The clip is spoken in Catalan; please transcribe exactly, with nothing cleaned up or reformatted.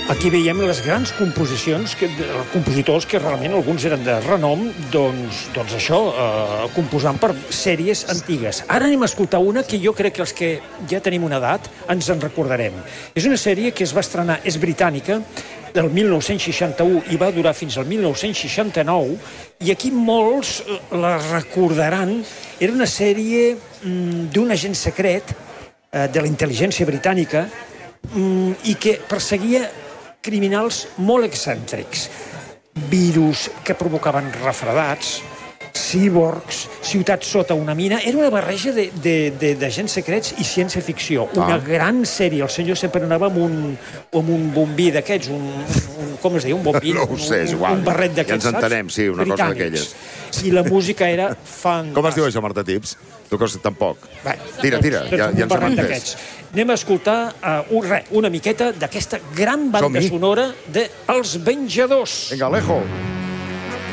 Aquí veiem les grans composicions, que, compositors que realment alguns eren de renom, doncs, doncs això, eh, composant per sèries antigues. Ara anem a escoltar una que jo crec que els que ja tenim una edat ens en recordarem. És una sèrie que es va estrenar, és britànica, del mil nou-cents seixanta-u i va durar fins al mil nou-cents seixanta-nou, i aquí molts la recordaran. Era una sèrie mm, d'un agent secret eh, de la intel·ligència britànica mm, i que perseguia criminals molt excèntrics. Virus que provocaven refredats, cíborgs, ciutats sota una mina... Era una barreja d'agents secrets i ciència-ficció. Una ah. gran sèrie. El senyor sempre anava amb un, amb un bombí d'aquests, un, un, com es deia, un bombí, no ho sé, un, igual. un barret d'aquests, ja ens entenem, sí, una cosa d'aquelles. I la música era fantàstica. Com es diu això, Marta Tips? Tu que tampoc. Bé, tira, tira, doncs, ja, ja ens hem entès. Anem a escoltar uh, un, re, una miqueta d'aquesta gran banda sonora de Els Venjadors. Vinga, Alejo.